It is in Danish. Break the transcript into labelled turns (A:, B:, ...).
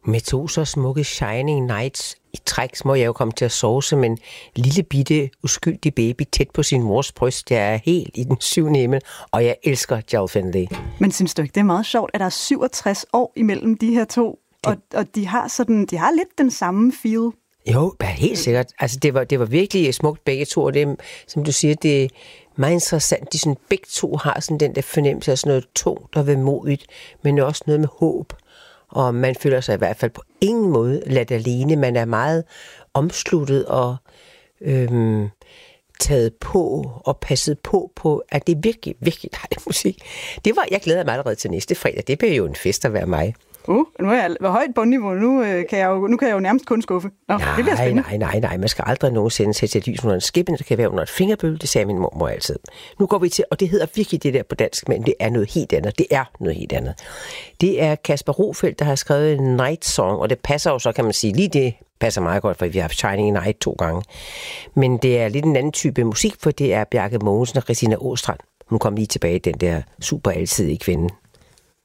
A: Med 2 så smukke Shining Nights i træk, må jeg jo komme til at sove som en lille bitte uskyldig baby tæt på sin mors bryst. Jeg er helt i den 7. himmel, og jeg elsker Joel Finley.
B: Men synes du ikke, det er meget sjovt, at der er 67 år imellem de her to, og de har lidt den samme feel?
A: Jo, helt sikkert. Altså, det var virkelig smukt begge to, og det, som du siger, det er meget interessant. De sådan, begge to har sådan den der fornemmelse af sådan noget tungt og vemodigt, men også noget med håb. Og man føler sig i hvert fald på ingen måde ladt alene. Man er meget omsluttet og taget på og passet på, at det er virkelig, virkelig dejlig musik. Jeg glæder mig allerede til næste fredag. Det bliver jo en fest at være mig.
B: Nu er jeg hvor højt bundniveau. Nu kan jeg jo nærmest kun skuffe. Det bliver spændende.
A: Nej. Man skal aldrig nogensinde sætte et lys under en skæppe. Det kan være under et fingerbøl. Det sagde min mormor altid. Nu går vi til, og det hedder virkelig det der på dansk, men det er noget helt andet. Det er noget helt andet. Det er Kasper Rofeldt, der har skrevet en Night Song, og det passer jo så, kan man sige, lige det passer meget godt, for vi har haft Shining Night 2 gange. Men det er lidt en anden type musik, for det er Bjarke Mogensen og Christina Åstrand. Hun kom lige tilbage, den der super alsidige kvinde.